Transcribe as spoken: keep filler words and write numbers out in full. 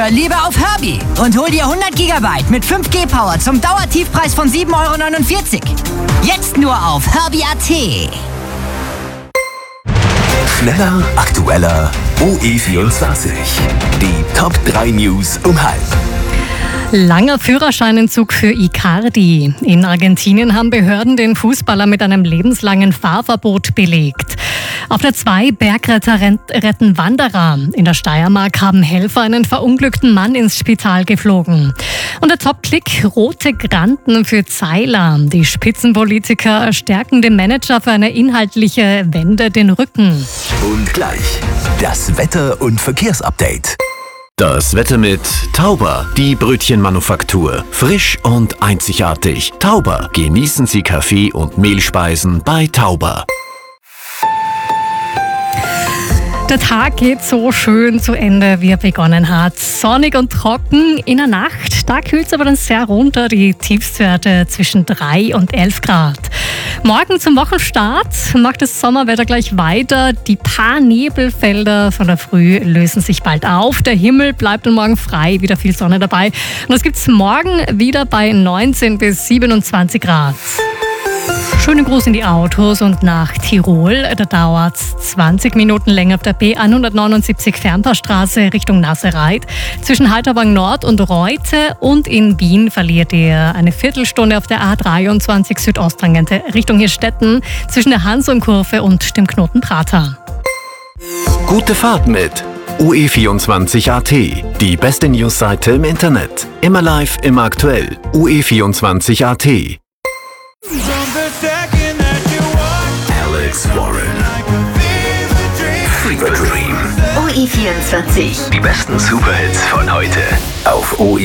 Hör lieber auf Herbie und hol dir hundert Gigabyte mit fünf G Power zum Dauertiefpreis von sieben Euro neunundvierzig. Jetzt nur auf herbie punkt a t. Schneller, aktueller, O E vierundzwanzig. Die Top drei News um halb. Langer Führerscheinentzug für Icardi. In Argentinien haben Behörden den Fußballer mit einem lebenslangen Fahrverbot belegt. Auf der zwei Bergretter retten Wanderer. In der Steiermark haben Helfer einen verunglückten Mann ins Spital geflogen. Und der Top-Klick: rote Granden für Zeiler. Die Spitzenpolitiker stärken dem Manager für eine inhaltliche Wende den Rücken. Und gleich das Wetter- und Verkehrsupdate. Das Wetter mit Tauber, die Brötchenmanufaktur. Frisch und einzigartig. Tauber, genießen Sie Kaffee und Mehlspeisen bei Tauber. Der Tag geht so schön zu Ende, wie er begonnen hat. Sonnig und trocken. In der Nacht, da kühlt es aber dann sehr runter. Die Tiefstwerte zwischen drei und elf Grad. Morgen zum Wochenstart macht das Sommerwetter gleich weiter. Die paar Nebelfelder von der Früh lösen sich bald auf. Der Himmel bleibt dann morgen frei, wieder viel Sonne dabei. Und das gibt's morgen wieder bei neunzehn bis siebenundzwanzig Grad. Schönen Gruß in die Autos und nach Tirol. Da dauert es zwanzig Minuten länger auf der B hundertneunundsiebzig Fernpassstraße Richtung Nassereit. Zwischen Halterwang Nord und Reute, und in Wien verliert ihr eine Viertelstunde auf der A dreiundzwanzig Südosttangente Richtung Hirstetten zwischen der Hansum-Kurve und dem Knoten Prater. Gute Fahrt mit O E vierundzwanzig punkt a t. Die beste Newsseite im Internet. Immer live, immer aktuell. O E vierundzwanzig punkt a t. Alex Warren. Fever Dream. O E vierundzwanzig. Die besten Superhits von heute auf O E